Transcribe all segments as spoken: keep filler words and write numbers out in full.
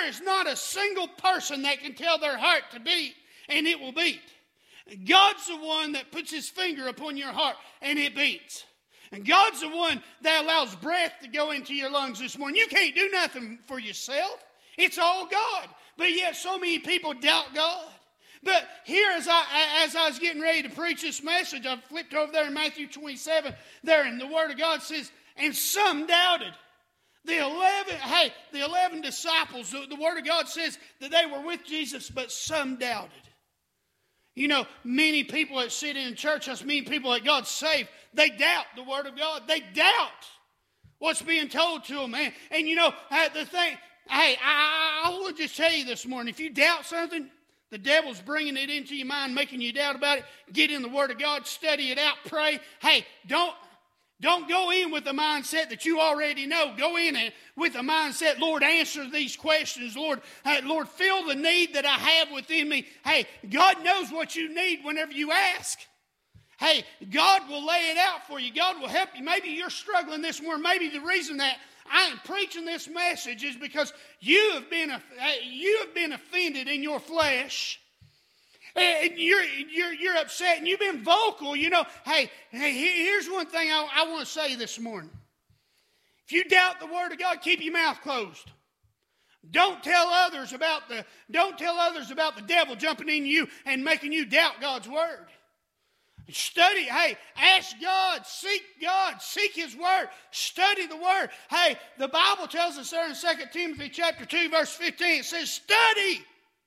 is not a single person that can tell their heart to beat, and it will beat. God's the one that puts his finger upon your heart, and it beats. And God's the one that allows breath to go into your lungs this morning. You can't do nothing for yourself. It's all God. But yet so many people doubt God. But here as I, as I was getting ready to preach this message, I flipped over there in Matthew twenty-seven, there, and the Word of God says, and some doubted. The eleven, hey, the eleven disciples, the, the Word of God says that they were with Jesus, but some doubted. You know, many people that sit in church, us many people that God saved, they doubt the Word of God. They doubt what's being told to them. And, and you know, the thing, hey, I, I will just tell you this morning, if you doubt something, the devil's bringing it into your mind, making you doubt about it. Get in the Word of God, study it out, pray. Hey, don't, don't go in with the mindset that you already know. Go in with the mindset, Lord, answer these questions. Lord, hey, Lord, fill the need that I have within me. Hey, God knows what you need whenever you ask. Hey, God will lay it out for you. God will help you. Maybe you're struggling this morning. Maybe the reason that I am preaching this message is because you have been, you have been offended in your flesh. And you're, you're, you're upset and you've been vocal. You know, hey, hey here's one thing I, I want to say this morning. If you doubt the Word of God, keep your mouth closed. Don't tell others about the, don't tell others about the devil jumping in you and making you doubt God's Word. Study, hey, ask God, seek God, seek His Word, study the Word. Hey, the Bible tells us there in Second Timothy chapter two, verse fifteen, it says, study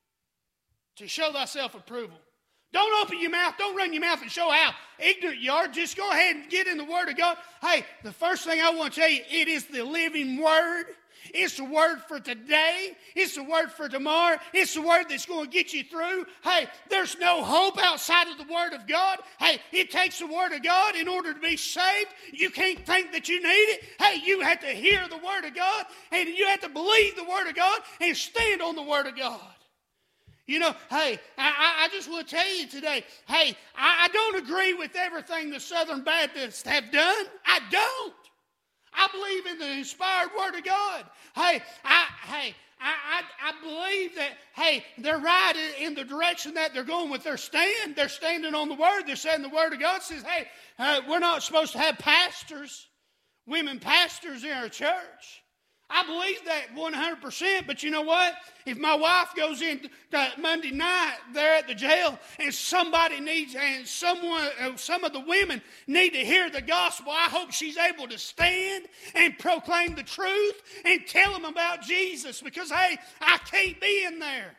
to show thyself approval. Don't open your mouth, don't run your mouth and show how ignorant you are. Just go ahead and get in the Word of God. Hey, the first thing I want to tell you, it is the living Word. It's the Word for today. It's the Word for tomorrow. It's the Word that's going to get you through. Hey, there's no hope outside of the Word of God. Hey, it takes the Word of God in order to be saved. You can't think that you need it. Hey, you have to hear the Word of God, and you have to believe the Word of God and stand on the Word of God. You know, hey, I, I just want to tell you today, hey, I, I don't agree with everything the Southern Baptists have done. I don't. I believe in the inspired Word of God. Hey, I, hey, I, I, I believe that, hey, they're right in the direction that they're going with their stand. They're standing on the Word. They're saying the Word of God says, hey, uh, we're not supposed to have pastors, women pastors in our church. I believe that one hundred percent, but you know what? If my wife goes in Monday night there at the jail and somebody needs, and someone, some of the women need to hear the gospel, I hope she's able to stand and proclaim the truth and tell them about Jesus because, hey, I can't be in there.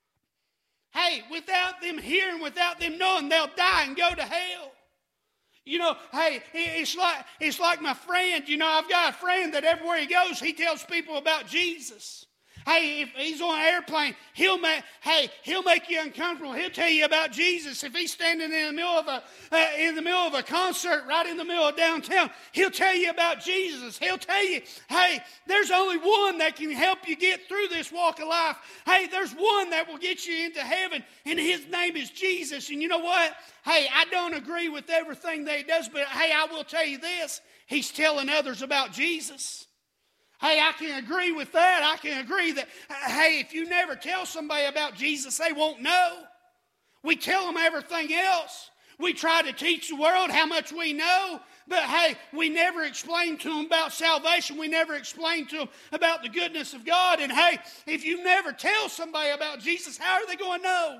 Hey, without them hearing, without them knowing, they'll die and go to hell. You know, hey, it's like it's like my friend. You know, I've got a friend that everywhere he goes, he tells people about Jesus. Hey, if he's on an airplane, he'll make hey he'll make you uncomfortable. He'll tell you about Jesus. If he's standing in the middle of a uh, in the middle of a concert, right in the middle of downtown, he'll tell you about Jesus. He'll tell you, hey, there's only one that can help you get through this walk of life. Hey, there's one that will get you into heaven, and his name is Jesus. And you know what? Hey, I don't agree with everything that he does, but hey, I will tell you this: he's telling others about Jesus. Hey, I can agree with that. I can agree that, hey, if you never tell somebody about Jesus, they won't know. We tell them everything else. We try to teach the world how much we know, but hey, we never explain to them about salvation. We never explain to them about the goodness of God. And hey, if you never tell somebody about Jesus, how are they going to know?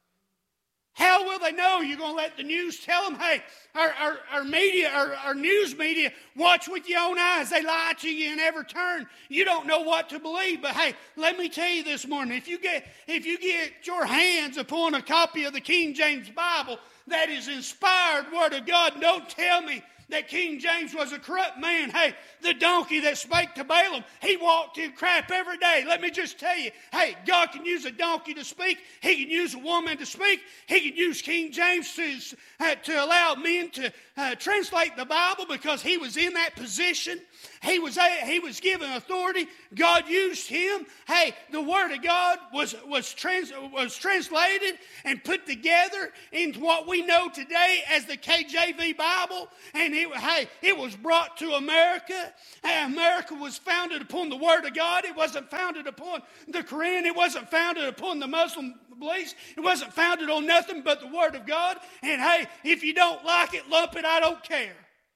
How will they know? You're going to let the news tell them, hey, our, our, our media, our, our news media, watch with your own eyes. They lie to you in every turn. You don't know what to believe. But hey, let me tell you this morning, if you get if you get your hands upon a copy of the King James Bible that is inspired Word of God, don't tell me that King James was a corrupt man. Hey, the donkey that spake to Balaam, he walked in crap every day. Let me just tell you, hey, God can use a donkey to speak. He can use a woman to speak. He can use King James to, uh, to allow men to uh, translate the Bible because he was in that position. He was, uh, he was given authority. God used him. Hey, the Word of God was, was, trans, was translated and put together into what we know today as the K J V Bible. And it, hey, it was brought to America. Hey, America was founded upon the Word of God. It wasn't founded upon the Quran. It wasn't founded upon the Muslim beliefs. It wasn't founded on nothing but the Word of God. And hey, if you don't like it, lump it, I don't care.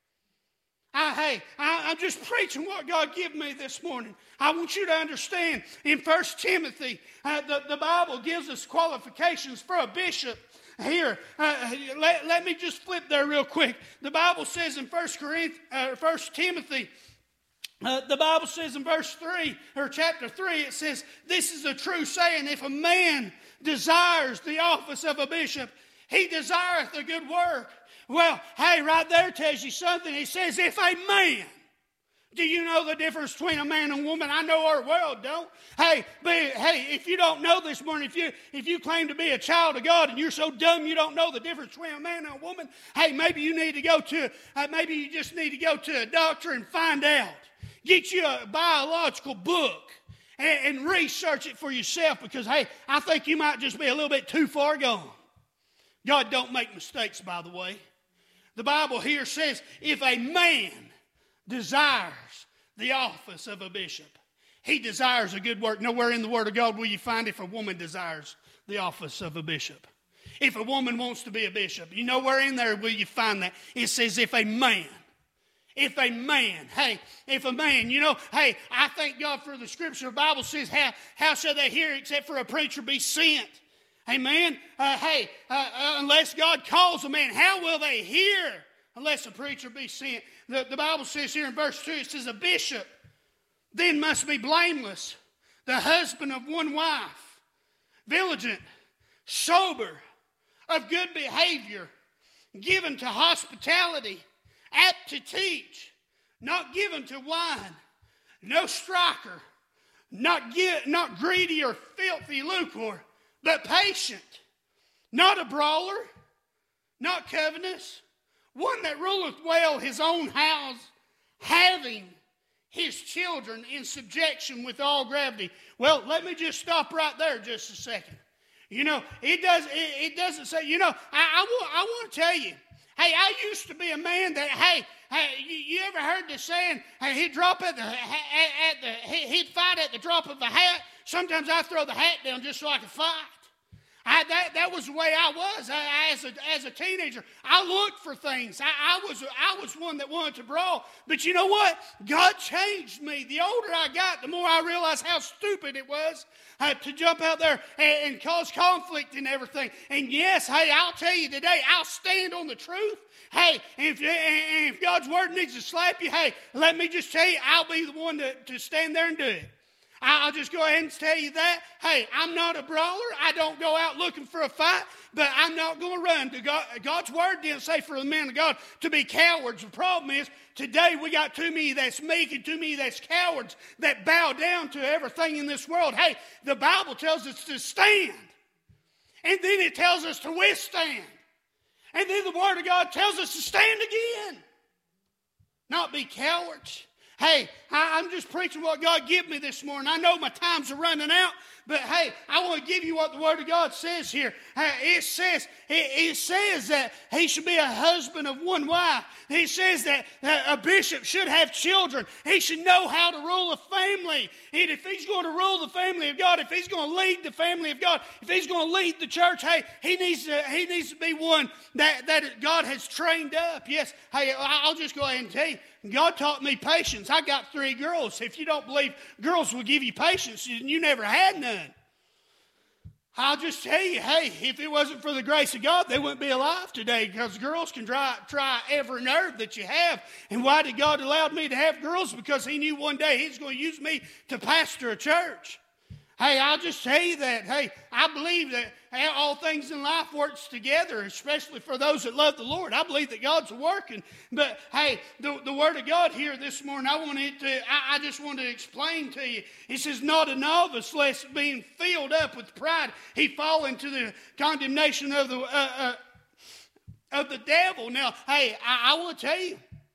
I, hey, I, I'm just preaching what God gave me this morning. I want you to understand in First Timothy, uh, the, the Bible gives us qualifications for a bishop. Here, uh, let, let me just flip there real quick. The Bible says in First Corinthians, uh, First Timothy, uh, the Bible says in verse three, or chapter three, it says, this is a true saying, if a man desires the office of a bishop, he desireth a good work. Well, hey, right there tells you something. He says, if a man. Do you know the difference between a man and a woman? I know our world don't. Hey, but hey, if you don't know this morning, if you if you claim to be a child of God and you're so dumb you don't know the difference between a man and a woman, hey, maybe you need to go to, uh, maybe you just need to go to a doctor and find out. Get you a biological book and, and research it for yourself because, hey, I think you might just be a little bit too far gone. God don't make mistakes, by the way. The Bible here says, if a man desires the office of a bishop, he desires a good work. Nowhere in the Word of God will you find if a woman desires the office of a bishop. If a woman wants to be a bishop, you know where in there will you find that? It says if a man. If a man, hey, if a man, you know, hey, I thank God for the scripture. The Bible says, how, how shall they hear except for a preacher be sent? Amen. Uh, hey, uh, uh, unless God calls a man, how will they hear unless a preacher be sent? The, the Bible says here in verse two, it says, a bishop then must be blameless, the husband of one wife, vigilant, sober, of good behavior, given to hospitality, apt to teach, not given to wine, no striker, not, get, not greedy or filthy lucre, but patient, not a brawler, not covetous, one that ruleth well his own house, having his children in subjection with all gravity. Well, let me just stop right there just a second. You know, it, does, it, it doesn't say, you know, I, I, want, I want to tell you, hey, I used to be a man that, hey, hey you, you ever heard the saying, hey, he'd drop at the, at, at the, he'd fight at the drop of a hat. Sometimes I throw the hat down just so I could fight. I, that, that was the way I was I, as, a, as a teenager. I looked for things. I, I, was, I was one that wanted to brawl. But you know what? God changed me. The older I got, the more I realized how stupid it was uh, to jump out there and, and cause conflict and everything. And yes, hey, I'll tell you today, I'll stand on the truth. Hey, if, if God's word needs to slap you, hey, let me just tell you, I'll be the one to, to stand there and do it. I'll just go ahead and tell you that. Hey, I'm not a brawler. I don't go out looking for a fight, but I'm not going to run. God, God's word didn't say for the man of God to be cowards. The problem is today we got too many that's meek and too many that's cowards that bow down to everything in this world. Hey, the Bible tells us to stand, and then it tells us to withstand, and then the word of God tells us to stand again, not be cowards. Hey, I, I'm just preaching what God gave me this morning. I know my times are running out, but hey, I want to give you what the Word of God says here. Uh, it says it, it says that he should be a husband of one wife. He says that uh, a bishop should have children. He should know how to rule a family. And if he's going to rule the family of God, if he's going to lead the family of God, if he's going to lead the church, hey, he needs to he needs to be one that, that God has trained up. Yes, hey, I'll just go ahead and tell you. God taught me patience. I got three girls. If you don't believe girls will give you patience, you never had none. I'll just tell you, hey, if it wasn't for the grace of God, they wouldn't be alive today because girls can try, try every nerve that you have. And why did God allow me to have girls? Because he knew one day he's going to use me to pastor a church. Hey, I'll just tell you that, hey, I believe that all things in life works together, especially for those that love the Lord. I believe that God's working. But, hey, the, the Word of God here this morning, I wanted to, I, I just want to explain to you. It says, not a novice, lest being filled up with pride, he fall into the condemnation of the, uh, uh, of the devil. Now, hey, I, I want to tell you,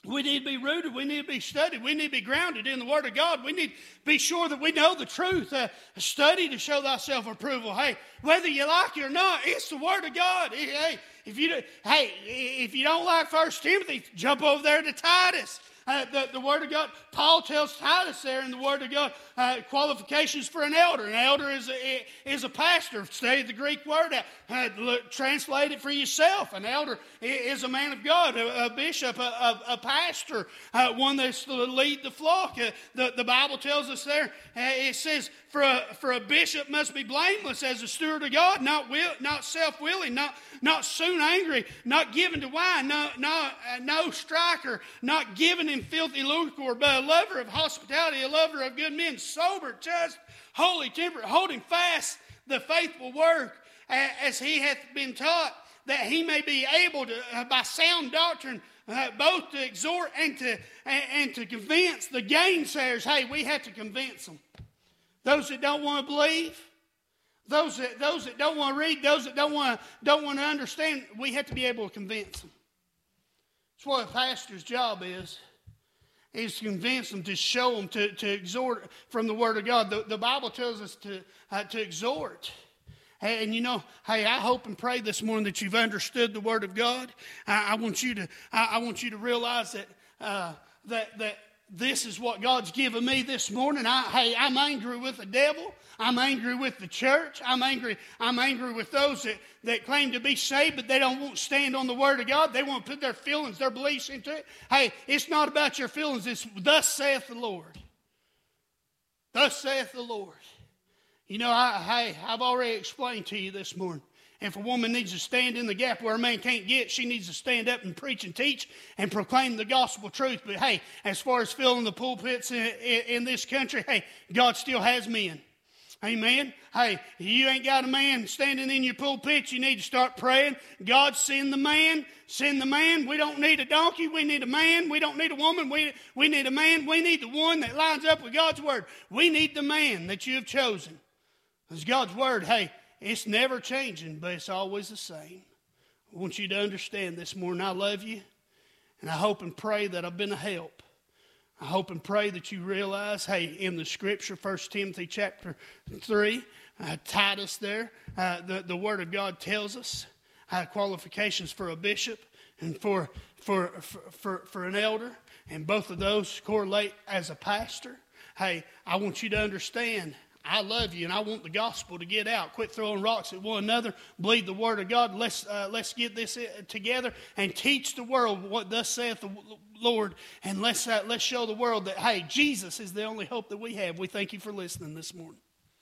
We need to be rooted. We need to be studied. We need to be grounded in the Word of God. We need to be sure that we know the truth. Uh, study to show thyself approval. Hey, whether you like it or not, it's the Word of God. Hey, if you do, hey, if you don't like First Timothy, jump over there to Titus. Uh, the, the Word of God, Paul tells Titus there in the Word of God, uh, qualifications for an elder. An elder is a, is a pastor. Study the Greek word out. Uh, look, translate it for yourself. An elder is a man of God, a, a bishop, a, a, a pastor, uh, one that's to lead the flock. Uh, the, the Bible tells us there, uh, it says, for a, for a bishop must be blameless as a steward of God, not will, not self-willing, not, not soon angry, not given to wine, no, no, uh, no striker, not given in filthy lucre, but a lover of hospitality, a lover of good men, sober, just, holy, temperate, holding fast the faithful work uh, as he hath been taught, that he may be able to, uh, by sound doctrine, uh, both to exhort and to and, and to convince the gainsayers. Hey, we have to convince them. Those that don't want to believe, those that those that don't want to read, those that don't want to don't want to understand, we have to be able to convince them. That's what a pastor's job is. Is to convince them, to show them, to, to exhort from the Word of God. The, the Bible tells us to uh, to exhort. And, and you know, hey, I hope and pray this morning that you've understood the Word of God. I, I want you to I, I want you to realize that uh, that that this is what God's given me this morning. I, hey, I'm angry with the devil. I'm angry with the church. I'm angry. I'm angry with those that, that claim to be saved, but they don't want to stand on the Word of God. They want to put their feelings, their beliefs into it. Hey, it's not about your feelings. It's thus saith the Lord. Thus saith the Lord. You know, I, hey, I've already explained to you this morning. If a woman needs to stand in the gap where a man can't get, she needs to stand up and preach and teach and proclaim the gospel truth. But hey, as far as filling the pulpits in, in, in this country, hey, God still has men. Amen. Hey, you ain't got a man standing in your pulpit. You need to start praying. God, send the man. Send the man. We don't need a donkey. We need a man. We don't need a woman. We, we need a man. We need the one that lines up with God's word. We need the man that you have chosen. Because God's word, hey, it's never changing, but it's always the same. I want you to understand this morning, I love you, and I hope and pray that I've been a help. I hope and pray that you realize, hey, in the Scripture, First Timothy chapter three, uh, Titus there, uh, the, the Word of God tells us uh, qualifications for a bishop and for, for, for, for, for an elder, and both of those correlate as a pastor. Hey, I want you to understand, I love you, and I want the gospel to get out. Quit throwing rocks at one another. Believe the word of God. Let's uh, let's get this together and teach the world what thus saith the Lord. And let's uh, let's show the world that, hey, Jesus is the only hope that we have. We thank you for listening this morning.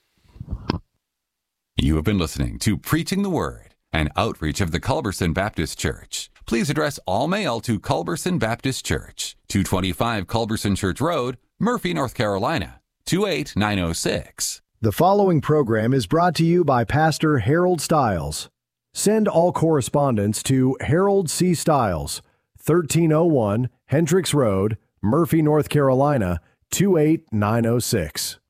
You have been listening to Preaching the Word, an outreach of the Culberson Baptist Church. Please address all mail to Culberson Baptist Church, two twenty-five Culberson Church Road, Murphy, North Carolina, two eight nine oh six. The following program is brought to you by Pastor Harold Stiles. Send all correspondence to Harold C. Stiles, thirteen oh one Hendricks Road, Murphy, North Carolina, two eight nine oh six.